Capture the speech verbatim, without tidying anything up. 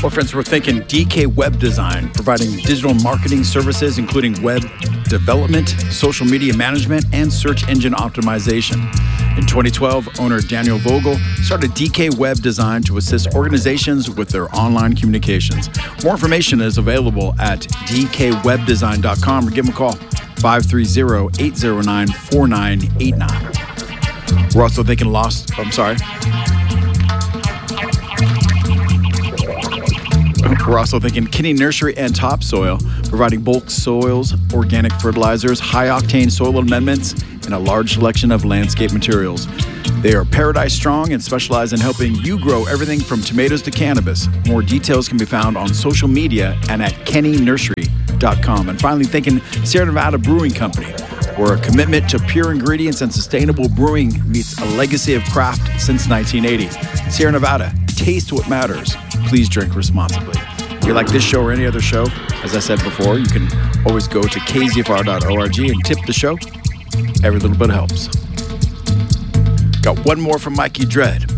Well, friends, we're thinking D K Web Design, providing digital marketing services, including web development, social media management, and search engine optimization. In twenty twelve, owner Daniel Vogel started D K Web Design to assist organizations with their online communications. More information is available at d k web design dot com or give them a call, five three zero, eight zero nine, four nine eight nine. We're also thinking Lost, I'm sorry. We're also thinking Kinney Nursery and Topsoil, providing bulk soils, organic fertilizers, high-octane soil amendments, and a large selection of landscape materials. They are Paradise Strong and specialize in helping you grow everything from tomatoes to cannabis. More details can be found on social media and at kenny nursery dot com. And finally, thinking Sierra Nevada Brewing Company, where a commitment to pure ingredients and sustainable brewing meets a legacy of craft since nineteen eighty. Sierra Nevada, taste what matters. Please drink responsibly. If you like this show or any other show, as I said before, you can always go to k z f r dot org and tip the show. Every little bit helps. Got one more from Mikey Dread.